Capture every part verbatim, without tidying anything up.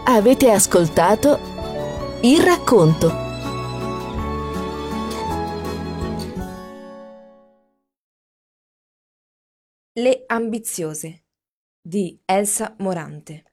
Avete ascoltato Il racconto. Le ambiziose di Elsa Morante.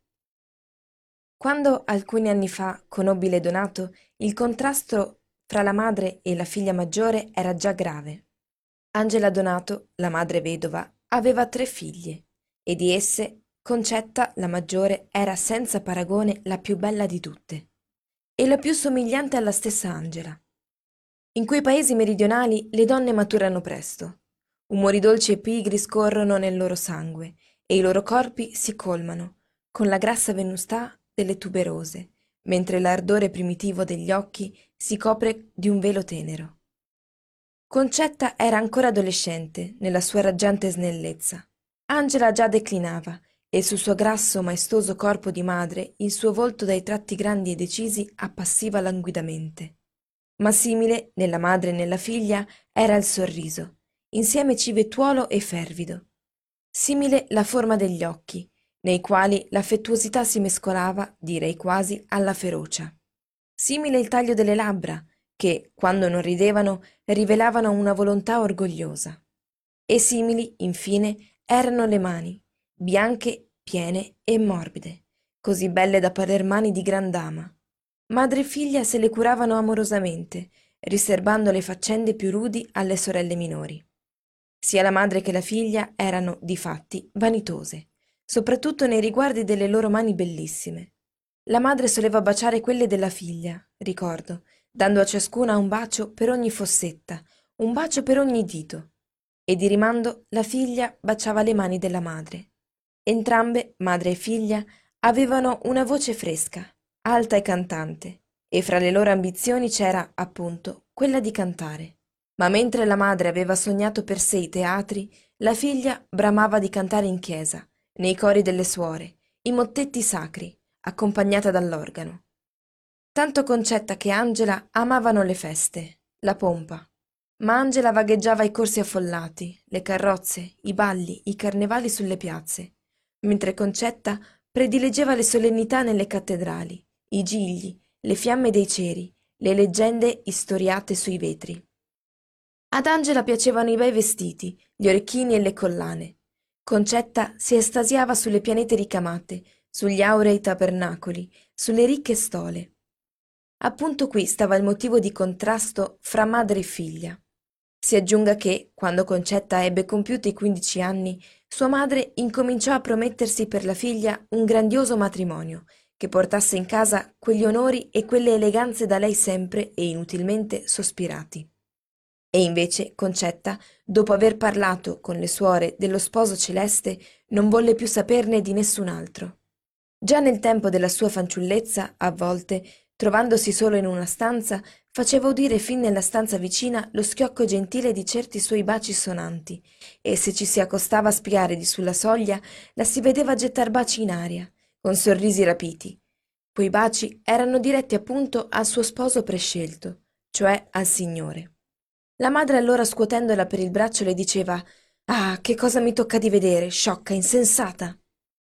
Quando alcuni anni fa conobbi le Donato, il contrasto fra la madre e la figlia maggiore era già grave. Angela Donato, la madre vedova, aveva tre figlie e di esse Concetta, la maggiore, era senza paragone la più bella di tutte e la più somigliante alla stessa Angela. In quei paesi meridionali le donne maturano presto. Umori dolci e pigri scorrono nel loro sangue e i loro corpi si colmano con la grassa venustà delle tuberose, mentre l'ardore primitivo degli occhi si copre di un velo tenero. Concetta era ancora adolescente nella sua raggiante snellezza. Angela già declinava e sul suo grasso maestoso corpo di madre il suo volto dai tratti grandi e decisi appassiva languidamente. Ma simile, nella madre e nella figlia, era il sorriso, insieme civettuolo e fervido. Simile la forma degli occhi, nei quali l'affettuosità si mescolava, direi quasi, alla ferocia. Simile il taglio delle labbra, che, quando non ridevano, rivelavano una volontà orgogliosa. E simili, infine, erano le mani, bianche, piene e morbide, così belle da parer mani di gran dama. Madre e figlia se le curavano amorosamente, riserbando le faccende più rudi alle sorelle minori. Sia la madre che la figlia erano, difatti, vanitose, soprattutto nei riguardi delle loro mani bellissime. La madre soleva baciare quelle della figlia, ricordo, dando a ciascuna un bacio per ogni fossetta, un bacio per ogni dito, e di rimando la figlia baciava le mani della madre. Entrambe, madre e figlia, avevano una voce fresca, alta e cantante, e fra le loro ambizioni c'era, appunto, quella di cantare. Ma mentre la madre aveva sognato per sé i teatri, la figlia bramava di cantare in chiesa, nei cori delle suore, i mottetti sacri, accompagnata dall'organo. Tanto Concetta che Angela amavano le feste, la pompa, ma Angela vagheggiava i corsi affollati, le carrozze, i balli, i carnevali sulle piazze, mentre Concetta prediligeva le solennità nelle cattedrali, i gigli, le fiamme dei ceri, le leggende istoriate sui vetri. Ad Angela piacevano i bei vestiti, gli orecchini e le collane. Concetta si estasiava sulle pianete ricamate, sugli aurei tabernacoli, sulle ricche stole. Appunto qui stava il motivo di contrasto fra madre e figlia. Si aggiunga che, quando Concetta ebbe compiuti i quindici anni, sua madre incominciò a promettersi per la figlia un grandioso matrimonio, che portasse in casa quegli onori e quelle eleganze da lei sempre e inutilmente sospirati. E invece Concetta, dopo aver parlato con le suore dello sposo celeste, non volle più saperne di nessun altro. Già nel tempo della sua fanciullezza, a volte, trovandosi solo in una stanza, faceva udire fin nella stanza vicina lo schiocco gentile di certi suoi baci sonanti, e se ci si accostava a spiare di sulla soglia, la si vedeva gettar baci in aria, con sorrisi rapiti. Quei baci erano diretti appunto al suo sposo prescelto, cioè al Signore. La madre allora scuotendola per il braccio le diceva «Ah, che cosa mi tocca di vedere, sciocca, insensata!»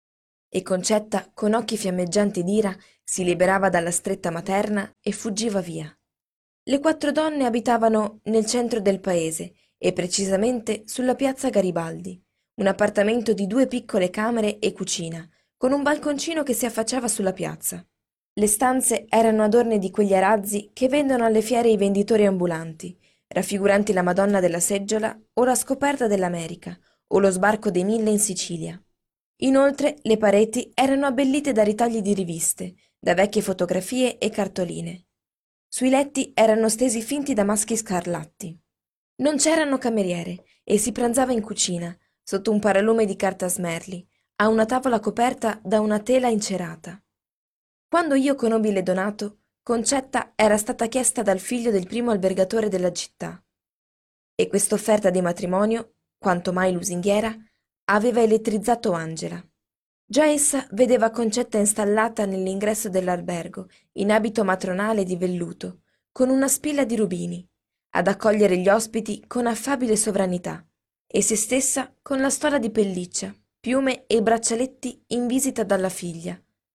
E Concetta, con occhi fiammeggianti d'ira, si liberava dalla stretta materna e fuggiva via. Le quattro donne abitavano nel centro del paese e precisamente sulla piazza Garibaldi, un appartamento di due piccole camere e cucina, con un balconcino che si affacciava sulla piazza. Le stanze erano adorne di quegli arazzi che vendono alle fiere i venditori ambulanti, raffiguranti la Madonna della Seggiola o la scoperta dell'America o lo sbarco dei Mille in Sicilia. Inoltre le pareti erano abbellite da ritagli di riviste, da vecchie fotografie e cartoline. Sui letti erano stesi finti damaschi scarlatti. Non c'erano cameriere e si pranzava in cucina, sotto un paralume di carta smerli, a una tavola coperta da una tela incerata. Quando io conobbi le Donato, Concetta era stata chiesta dal figlio del primo albergatore della città, e quest'offerta di matrimonio, quanto mai lusinghiera, aveva elettrizzato Angela. Già essa vedeva Concetta installata nell'ingresso dell'albergo, in abito matronale di velluto, con una spilla di rubini, ad accogliere gli ospiti con affabile sovranità, e se stessa con la stola di pelliccia, piume e braccialetti in visita dalla figlia,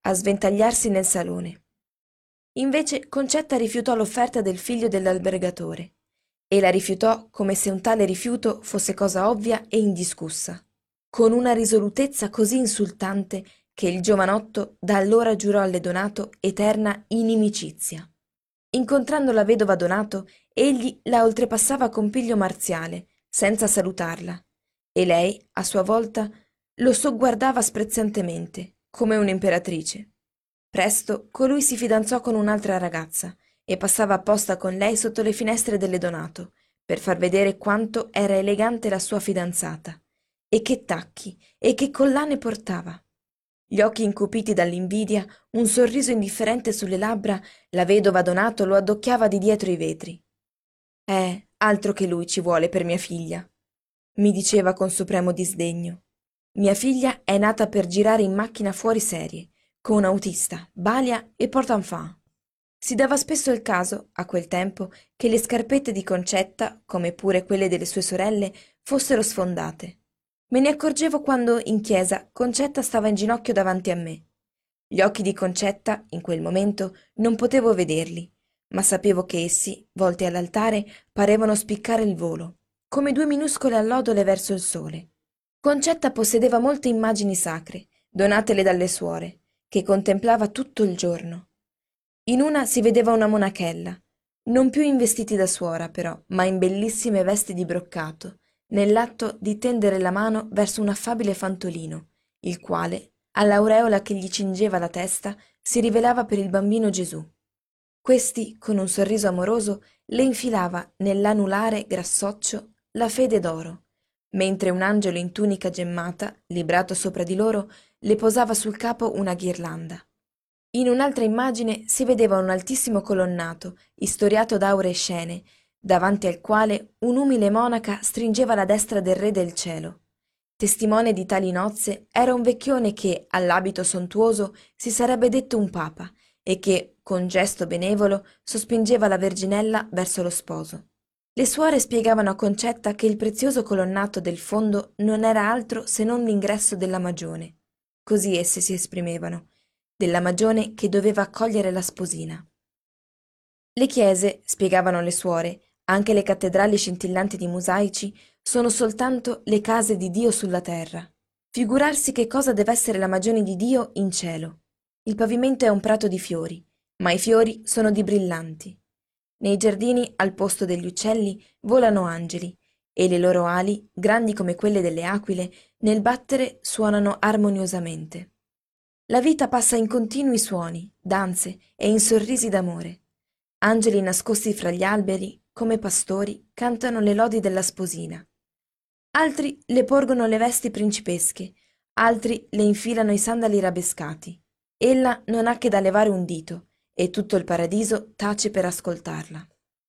a sventagliarsi nel salone. Invece Concetta rifiutò l'offerta del figlio dell'albergatore e la rifiutò come se un tale rifiuto fosse cosa ovvia e indiscussa, con una risolutezza così insultante che il giovanotto da allora giurò alle Donato eterna inimicizia. Incontrando la vedova Donato, egli la oltrepassava con piglio marziale, senza salutarla, e lei, a sua volta, lo sogguardava sprezzantemente, come un'imperatrice. Presto colui si fidanzò con un'altra ragazza e passava apposta con lei sotto le finestre delle Donato, per far vedere quanto era elegante la sua fidanzata, e che tacchi e che collane portava. Gli occhi incupiti dall'invidia, un sorriso indifferente sulle labbra, la vedova Donato lo addocchiava di dietro i vetri. Eh, altro che lui ci vuole per mia figlia, mi diceva con supremo disdegno. Mia figlia è nata per girare in macchina fuori serie, con autista, balia e portanfant. Si dava spesso il caso, a quel tempo, che le scarpette di Concetta, come pure quelle delle sue sorelle, fossero sfondate. Me ne accorgevo quando, in chiesa, Concetta stava in ginocchio davanti a me. Gli occhi di Concetta, in quel momento, non potevo vederli, ma sapevo che essi, volti all'altare, parevano spiccare il volo, come due minuscole allodole verso il sole. Concetta possedeva molte immagini sacre, donatele dalle suore, che contemplava tutto il giorno. In una si vedeva una monachella, non più in vestiti da suora però, ma in bellissime vesti di broccato, nell'atto di tendere la mano verso un affabile fantolino, il quale, all'aureola che gli cingeva la testa, si rivelava per il bambino Gesù. Questi, con un sorriso amoroso, le infilava nell'anulare grassoccio la fede d'oro, mentre un angelo in tunica gemmata, librato sopra di loro, le posava sul capo una ghirlanda. In un'altra immagine si vedeva un altissimo colonnato, istoriato d'auree scene, davanti al quale un'umile monaca stringeva la destra del re del cielo. Testimone di tali nozze era un vecchione che, all'abito sontuoso, si sarebbe detto un papa e che, con gesto benevolo, sospingeva la Verginella verso lo sposo. Le suore spiegavano a Concetta che il prezioso colonnato del fondo non era altro se non l'ingresso della magione. Così esse si esprimevano, della magione che doveva accogliere la sposina. Le chiese, spiegavano le suore, anche le cattedrali scintillanti di mosaici, sono soltanto le case di Dio sulla terra. Figurarsi che cosa deve essere la magione di Dio in cielo. Il pavimento è un prato di fiori, ma i fiori sono di brillanti. Nei giardini, al posto degli uccelli, volano angeli, e le loro ali, grandi come quelle delle aquile, nel battere suonano armoniosamente. La vita passa in continui suoni, danze e in sorrisi d'amore. Angeli nascosti fra gli alberi, come pastori, cantano le lodi della sposina. Altri le porgono le vesti principesche, altri le infilano i sandali rabescati. Ella non ha che da levare un dito, e tutto il paradiso tace per ascoltarla.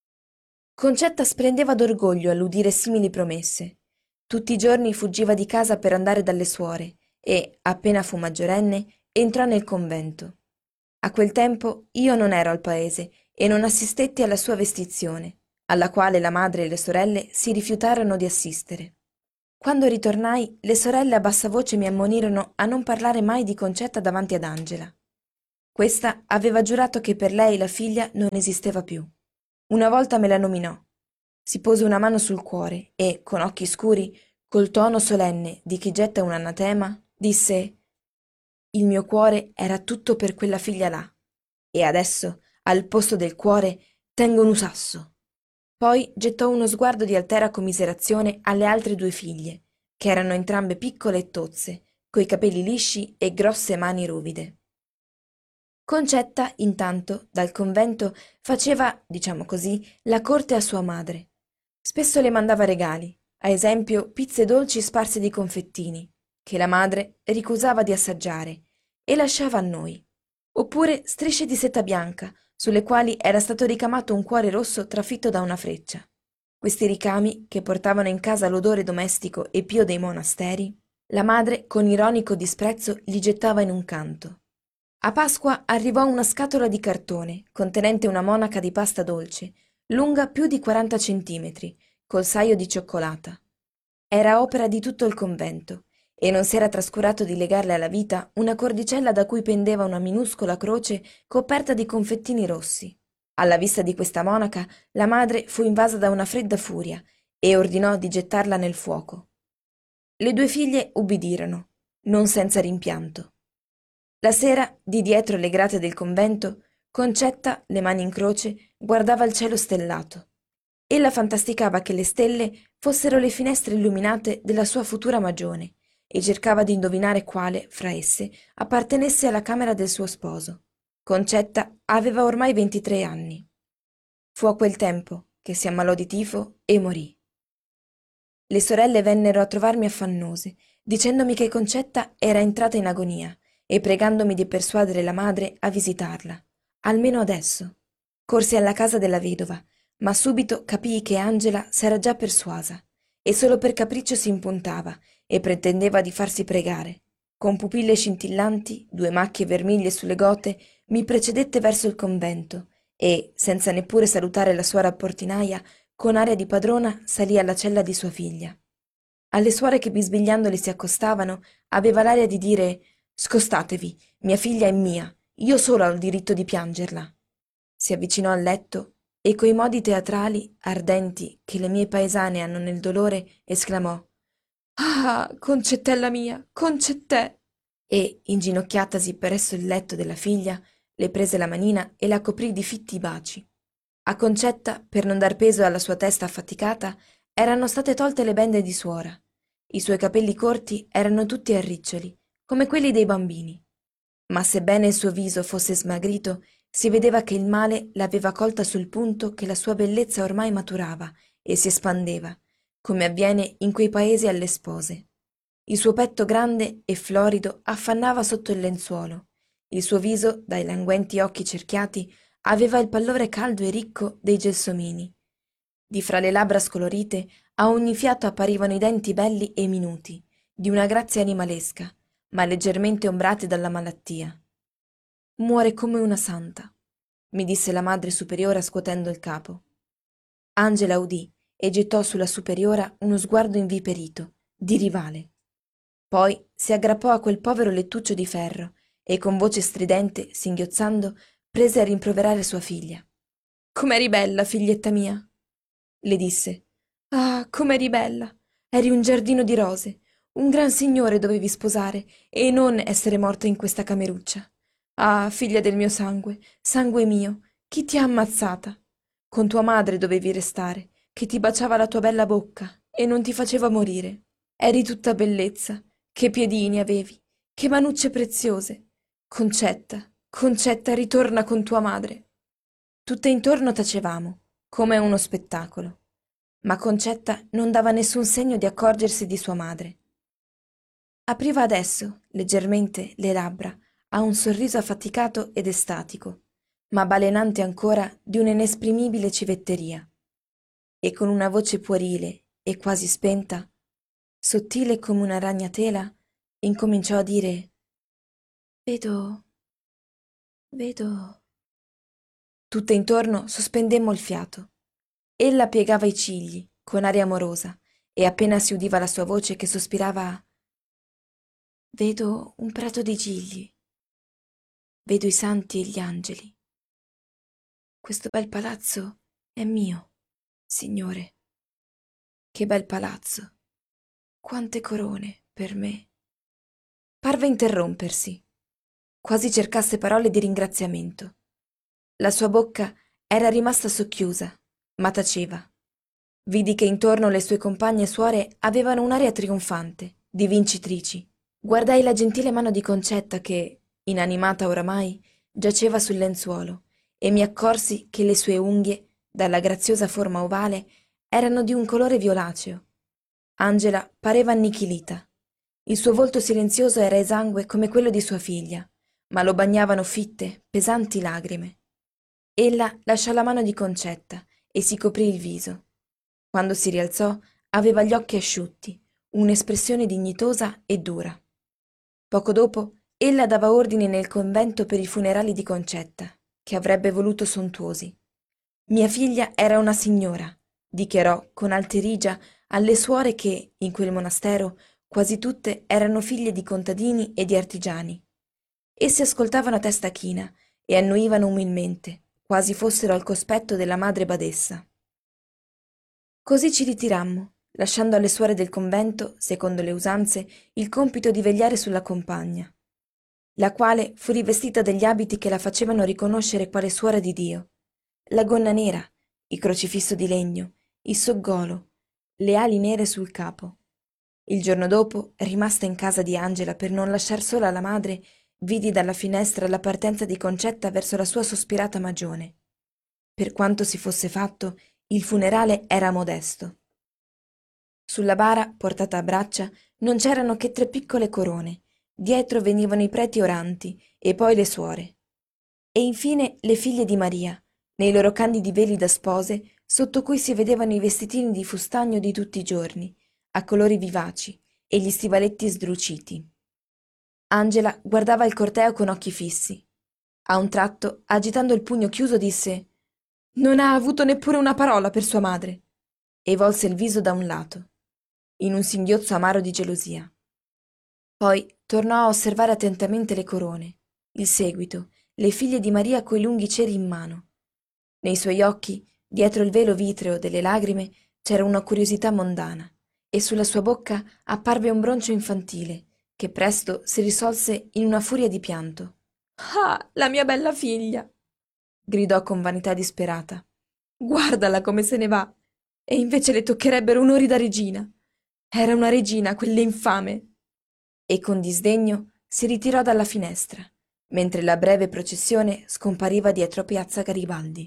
Concetta splendeva d'orgoglio all'udire simili promesse. Tutti i giorni fuggiva di casa per andare dalle suore e, appena fu maggiorenne, entrò nel convento. A quel tempo io non ero al paese e non assistetti alla sua vestizione, alla quale la madre e le sorelle si rifiutarono di assistere. Quando ritornai, le sorelle a bassa voce mi ammonirono a non parlare mai di Concetta davanti ad Angela. Questa aveva giurato che per lei la figlia non esisteva più. Una volta me la nominò. Si pose una mano sul cuore e, con occhi scuri, col tono solenne di chi getta un anatema, disse: «Il mio cuore era tutto per quella figlia là, e adesso, al posto del cuore, tengo un sasso». Poi gettò uno sguardo di altera commiserazione alle altre due figlie, che erano entrambe piccole e tozze, coi capelli lisci e grosse mani ruvide. Concetta, intanto, dal convento, faceva, diciamo così, la corte a sua madre. Spesso le mandava regali, a esempio pizze dolci sparse di confettini, che la madre ricusava di assaggiare, e lasciava a noi. Oppure strisce di seta bianca, sulle quali era stato ricamato un cuore rosso trafitto da una freccia. Questi ricami, che portavano in casa l'odore domestico e pio dei monasteri, la madre, con ironico disprezzo, li gettava in un canto. A Pasqua arrivò una scatola di cartone, contenente una monaca di pasta dolce, lunga più di quaranta centimetri, col saio di cioccolata. Era opera di tutto il convento, e non si era trascurato di legarle alla vita una cordicella da cui pendeva una minuscola croce coperta di confettini rossi. Alla vista di questa monaca, la madre fu invasa da una fredda furia e ordinò di gettarla nel fuoco. Le due figlie ubbidirono, non senza rimpianto. La sera, di dietro le grate del convento, Concetta, le mani in croce, guardava il cielo stellato. Ella fantasticava che le stelle fossero le finestre illuminate della sua futura magione e cercava di indovinare quale, fra esse, appartenesse alla camera del suo sposo. Concetta aveva ormai ventitré anni. Fu a quel tempo che si ammalò di tifo e morì. Le sorelle vennero a trovarmi affannose, dicendomi che Concetta era entrata in agonia e pregandomi di persuadere la madre a visitarla, almeno adesso. Corsi alla casa della vedova, ma subito capii che Angela s'era già persuasa e solo per capriccio si impuntava e pretendeva di farsi pregare. Con pupille scintillanti, due macchie vermiglie sulle gote, mi precedette verso il convento e, senza neppure salutare la suora portinaia, con aria di padrona salì alla cella di sua figlia. Alle suore che bisbigliandole si accostavano, aveva l'aria di dire «Scostatevi, mia figlia è mia, io sola ho il diritto di piangerla». Si avvicinò al letto e coi modi teatrali, ardenti, che le mie paesane hanno nel dolore, esclamò «Ah, Concettella mia, Concettè!» e, inginocchiatasi presso il letto della figlia, le prese la manina e la coprì di fitti baci. A Concetta, per non dar peso alla sua testa affaticata, erano state tolte le bende di suora. I suoi capelli corti erano tutti a riccioli, come quelli dei bambini. Ma sebbene il suo viso fosse smagrito, si vedeva che il male l'aveva colta sul punto che la sua bellezza ormai maturava e si espandeva, come avviene in quei paesi alle spose. Il suo petto grande e florido affannava sotto il lenzuolo. Il suo viso, dai languenti occhi cerchiati, aveva il pallore caldo e ricco dei gelsomini. Di fra le labbra scolorite, a ogni fiato apparivano i denti belli e minuti, di una grazia animalesca, ma leggermente ombrati dalla malattia. «Muore come una santa», mi disse la madre superiora scuotendo il capo. Angela udì e gettò sulla superiora uno sguardo inviperito, di rivale. Poi si aggrappò a quel povero lettuccio di ferro e con voce stridente, singhiozzando, prese a rimproverare sua figlia. «Com'eri bella, figlietta mia!» le disse. «Ah, com'eri bella! Eri un giardino di rose, un gran signore dovevi sposare e non essere morta in questa cameruccia. Ah, figlia del mio sangue, sangue mio, chi ti ha ammazzata? Con tua madre dovevi restare, che ti baciava la tua bella bocca e non ti faceva morire. Eri tutta bellezza, che piedini avevi, che manucce preziose. Concetta, Concetta, ritorna con tua madre». Tutte intorno tacevamo, come uno spettacolo, ma Concetta non dava nessun segno di accorgersi di sua madre. Apriva adesso, leggermente, le labbra a un sorriso affaticato ed estatico, ma balenante ancora di un'inesprimibile civetteria, e con una voce puerile e quasi spenta, sottile come una ragnatela, incominciò a dire «Vedo, vedo...» Tutte intorno sospendemmo il fiato. Ella piegava i cigli, con aria amorosa, e appena si udiva la sua voce che sospirava «Vedo un prato di gigli, vedo i santi e gli angeli. Questo bel palazzo è mio, Signore. Che bel palazzo! Quante corone per me!» Parve interrompersi, quasi cercasse parole di ringraziamento. La sua bocca era rimasta socchiusa, ma taceva. Vidi che intorno le sue compagne suore avevano un'aria trionfante, di vincitrici. Guardai la gentile mano di Concetta che, inanimata oramai, giaceva sul lenzuolo e mi accorsi che le sue unghie, dalla graziosa forma ovale, erano di un colore violaceo. Angela pareva annichilita. Il suo volto silenzioso era esangue come quello di sua figlia, ma lo bagnavano fitte, pesanti lagrime. Ella lasciò la mano di Concetta e si coprì il viso. Quando si rialzò, aveva gli occhi asciutti, un'espressione dignitosa e dura. Poco dopo, ella dava ordini nel convento per i funerali di Concetta, che avrebbe voluto sontuosi. Mia figlia era una signora, dichiarò con alterigia alle suore che, in quel monastero, quasi tutte erano figlie di contadini e di artigiani. Esse ascoltavano a testa china e annuivano umilmente, quasi fossero al cospetto della madre badessa. Così ci ritirammo, lasciando alle suore del convento, secondo le usanze, il compito di vegliare sulla compagna, la quale fu rivestita degli abiti che la facevano riconoscere quale suora di Dio, la gonna nera, il crocifisso di legno, il soggolo, le ali nere sul capo. Il giorno dopo, rimasta in casa di Angela per non lasciar sola la madre, vidi dalla finestra la partenza di Concetta verso la sua sospirata magione. Per quanto si fosse fatto, il funerale era modesto. Sulla bara, portata a braccia, non c'erano che tre piccole corone. Dietro venivano i preti oranti e poi le suore. E infine le figlie di Maria, nei loro candidi veli da spose, sotto cui si vedevano i vestitini di fustagno di tutti i giorni, a colori vivaci, e gli stivaletti sdruciti. Angela guardava il corteo con occhi fissi. A un tratto, agitando il pugno chiuso, disse: «Non ha avuto neppure una parola per sua madre», e volse il viso da un lato, in un singhiozzo amaro di gelosia. Poi tornò a osservare attentamente le corone, il seguito, le figlie di Maria coi lunghi ceri in mano. Nei suoi occhi, dietro il velo vitreo delle lagrime, c'era una curiosità mondana, e sulla sua bocca apparve un broncio infantile, che presto si risolse in una furia di pianto. «Ah, la mia bella figlia!» gridò con vanità disperata. «Guardala come se ne va! E invece le toccherebbero onori da regina! Era una regina, quell'infame!» E con disdegno si ritirò dalla finestra, mentre la breve processione scompariva dietro piazza Garibaldi.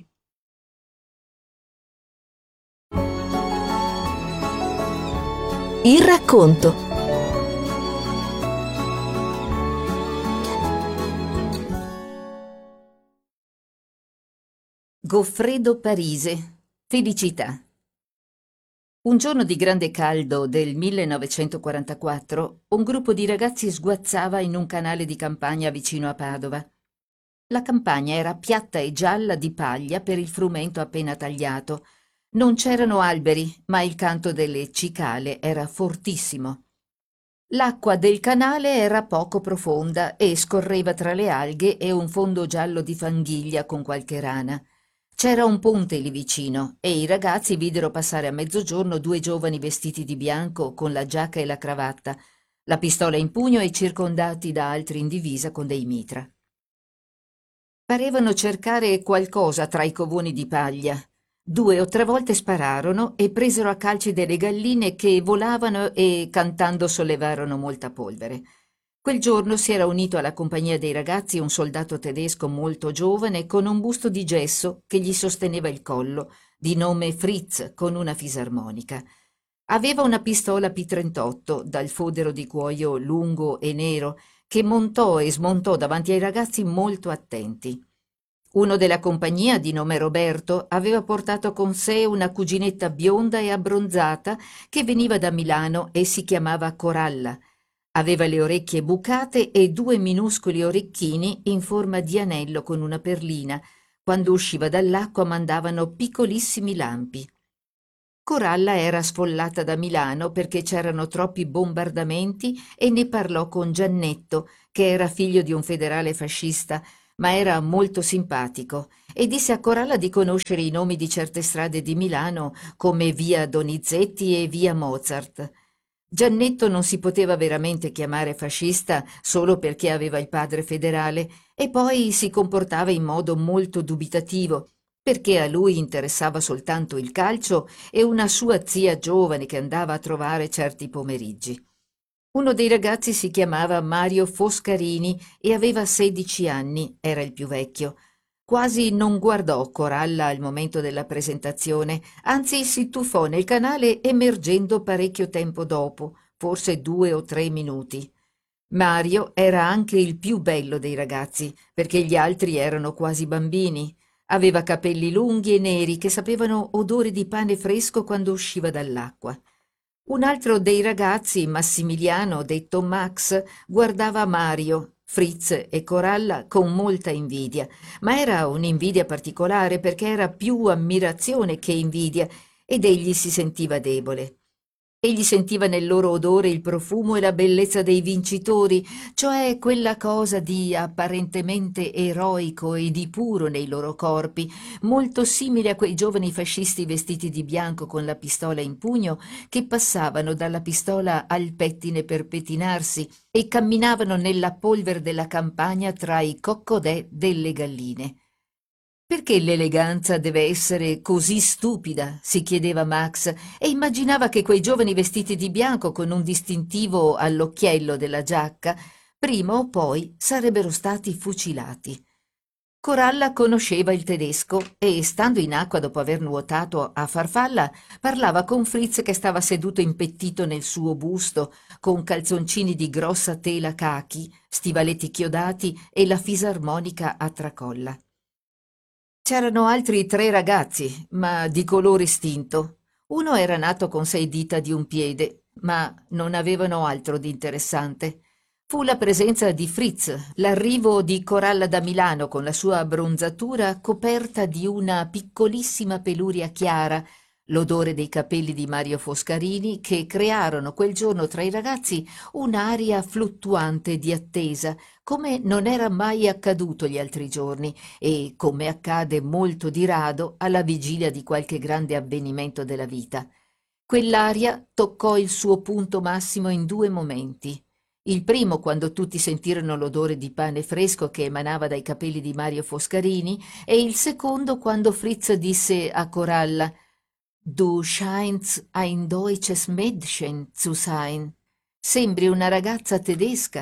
Il racconto. Goffredo Parise. Felicità. Un giorno di grande caldo del millenovecentoquarantaquattro, un gruppo di ragazzi sguazzava in un canale di campagna vicino a Padova. La campagna era piatta e gialla di paglia per il frumento appena tagliato. Non c'erano alberi, ma il canto delle cicale era fortissimo. L'acqua del canale era poco profonda e scorreva tra le alghe e un fondo giallo di fanghiglia con qualche rana. C'era un ponte lì vicino e i ragazzi videro passare a mezzogiorno due giovani vestiti di bianco con la giacca e la cravatta, la pistola in pugno e circondati da altri in divisa con dei mitra. Parevano cercare qualcosa tra i covoni di paglia. Due o tre volte spararono e presero a calci delle galline che volavano e cantando sollevarono molta polvere. Quel giorno si era unito alla compagnia dei ragazzi un soldato tedesco molto giovane con un busto di gesso che gli sosteneva il collo, di nome Fritz, con una fisarmonica. Aveva una pistola P trentotto dal fodero di cuoio lungo e nero che montò e smontò davanti ai ragazzi molto attenti. Uno della compagnia, di nome Roberto, aveva portato con sé una cuginetta bionda e abbronzata che veniva da Milano e si chiamava Coralla. Aveva le orecchie bucate e due minuscoli orecchini in forma di anello con una perlina. Quando usciva dall'acqua mandavano piccolissimi lampi. Coralla era sfollata da Milano perché c'erano troppi bombardamenti e ne parlò con Giannetto, che era figlio di un federale fascista, ma era molto simpatico, e disse a Coralla di conoscere i nomi di certe strade di Milano come via Donizetti e via Mozart. Giannetto non si poteva veramente chiamare fascista solo perché aveva il padre federale e poi si comportava in modo molto dubitativo, perché a lui interessava soltanto il calcio e una sua zia giovane che andava a trovare certi pomeriggi. Uno dei ragazzi si chiamava Mario Foscarini e aveva sedici anni, era il più vecchio. Quasi non guardò Coralla al momento della presentazione, anzi si tuffò nel canale emergendo parecchio tempo dopo, forse due o tre minuti. Mario era anche il più bello dei ragazzi, perché gli altri erano quasi bambini. Aveva capelli lunghi e neri che sapevano odore di pane fresco quando usciva dall'acqua. Un altro dei ragazzi, Massimiliano, detto Max, guardava Mario, Fritz e Coralla con molta invidia, ma era un'invidia particolare perché era più ammirazione che invidia ed egli si sentiva debole. Egli sentiva nel loro odore il profumo e la bellezza dei vincitori, cioè quella cosa di apparentemente eroico e di puro nei loro corpi, molto simile a quei giovani fascisti vestiti di bianco con la pistola in pugno che passavano dalla pistola al pettine per pettinarsi e camminavano nella polvere della campagna tra i coccodè delle galline. «Perché l'eleganza deve essere così stupida?» si chiedeva Max, e immaginava che quei giovani vestiti di bianco con un distintivo all'occhiello della giacca prima o poi sarebbero stati fucilati. Coralla conosceva il tedesco e, stando in acqua dopo aver nuotato a farfalla, parlava con Fritz che stava seduto impettito nel suo busto, con calzoncini di grossa tela cachi, stivaletti chiodati e la fisarmonica a tracolla. C'erano altri tre ragazzi, ma di colore stinto. Uno era nato con sei dita di un piede, ma non avevano altro di interessante. Fu la presenza di Fritz, l'arrivo di Coralla da Milano con la sua abbronzatura coperta di una piccolissima peluria chiara, l'odore dei capelli di Mario Foscarini che crearono quel giorno tra i ragazzi un'aria fluttuante di attesa, come non era mai accaduto gli altri giorni e come accade molto di rado alla vigilia di qualche grande avvenimento della vita. Quell'aria toccò il suo punto massimo in due momenti. Il primo quando tutti sentirono l'odore di pane fresco che emanava dai capelli di Mario Foscarini e il secondo quando Fritz disse a Coralla «Du scheinst ein deutsches Mädchen zu sein. Sembri una ragazza tedesca».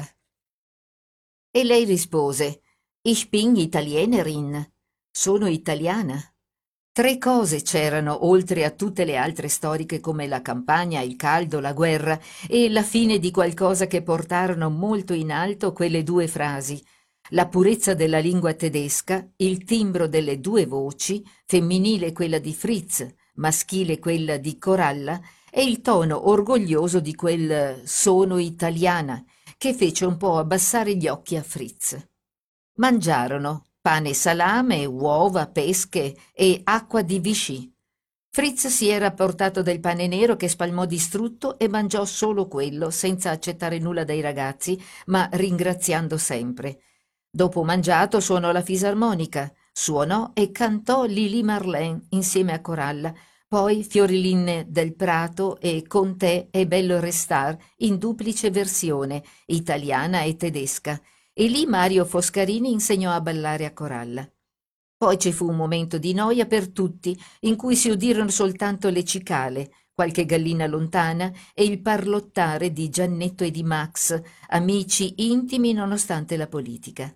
E lei rispose «Ich bin Italienerin. Sono italiana». Tre cose c'erano, oltre a tutte le altre storiche come la campagna, il caldo, la guerra, e la fine di qualcosa che portarono molto in alto quelle due frasi. La purezza della lingua tedesca, il timbro delle due voci, femminile quella di Fritz, maschile quella di Coralla, e il tono orgoglioso di quel «sono italiana», che fece un po' abbassare gli occhi a Fritz. Mangiarono pane e salame, uova, pesche e acqua di Vichy. Fritz si era portato del pane nero che spalmò distrutto e mangiò solo quello, senza accettare nulla dai ragazzi, ma ringraziando sempre. Dopo mangiato suonò la fisarmonica, suonò e cantò Lili Marlene insieme a Coralla, poi Fiorilin del Prato e Con te è bello restar in duplice versione, italiana e tedesca, e lì Mario Foscarini insegnò a ballare a Coralla. Poi ci fu un momento di noia per tutti, in cui si udirono soltanto le cicale, qualche gallina lontana e il parlottare di Giannetto e di Max, amici intimi nonostante la politica.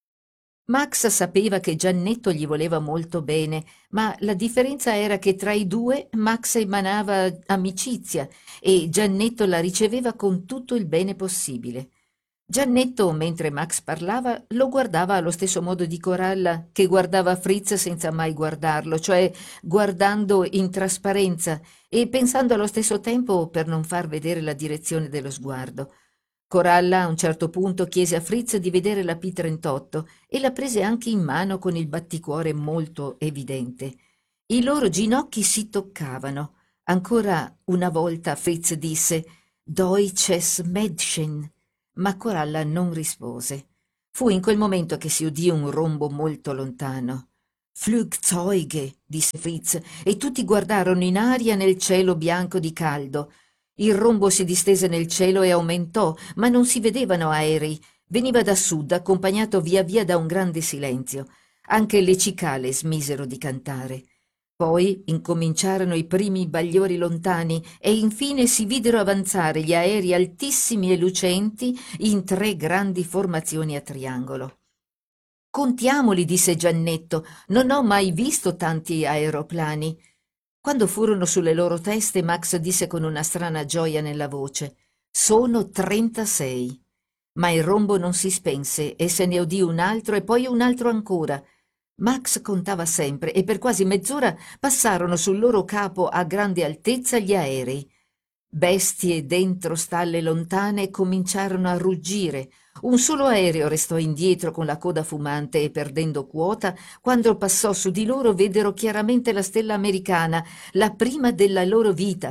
Max sapeva che Giannetto gli voleva molto bene, ma la differenza era che tra i due Max emanava amicizia e Giannetto la riceveva con tutto il bene possibile. Giannetto, mentre Max parlava, lo guardava allo stesso modo di Coralla, che guardava Fritz senza mai guardarlo, cioè guardando in trasparenza e pensando allo stesso tempo per non far vedere la direzione dello sguardo. Coralla a un certo punto chiese a Fritz di vedere la P trentotto e la prese anche in mano con il batticuore molto evidente. I loro ginocchi si toccavano. Ancora una volta Fritz disse «Deutsches Mädchen», ma Coralla non rispose. Fu in quel momento che si udì un rombo molto lontano. «Flugzeuge», disse Fritz, e tutti guardarono in aria nel cielo bianco di caldo. Il rombo si distese nel cielo e aumentò, ma non si vedevano aerei. Veniva da sud, accompagnato via via da un grande silenzio. Anche le cicale smisero di cantare. Poi incominciarono i primi bagliori lontani e infine si videro avanzare gli aerei altissimi e lucenti in tre grandi formazioni a triangolo. «Contiamoli», disse Giannetto, «non ho mai visto tanti aeroplani». Quando furono sulle loro teste, Max disse con una strana gioia nella voce «Sono trentasei». Ma il rombo non si spense e se ne udì un altro e poi un altro ancora. Max contava sempre e per quasi mezz'ora passarono sul loro capo a grande altezza gli aerei. Bestie dentro stalle lontane cominciarono a ruggire. Un solo aereo restò indietro con la coda fumante e perdendo quota. Quando passò su di loro veddero chiaramente la stella americana, la prima della loro vita.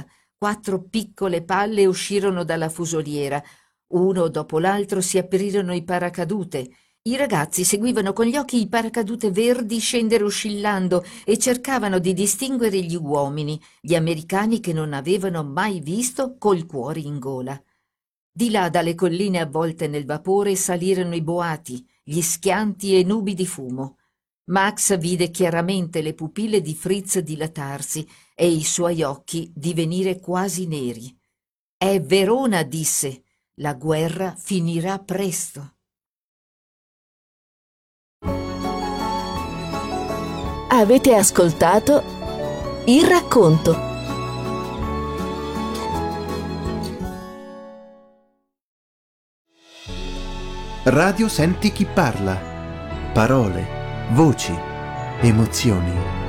Quattro piccole palle uscirono dalla fusoliera. Uno dopo l'altro si aprirono i paracadute. I ragazzi seguivano con gli occhi i paracadute verdi scendere oscillando e cercavano di distinguere gli uomini, gli americani che non avevano mai visto col cuore in gola. Di là dalle colline avvolte nel vapore salirono i boati, gli schianti e nubi di fumo. Max vide chiaramente le pupille di Fritz dilatarsi e i suoi occhi divenire quasi neri. «È Verona», disse. «La guerra finirà presto». Avete ascoltato Il racconto. Radio Senti chi parla. Parole, voci, emozioni.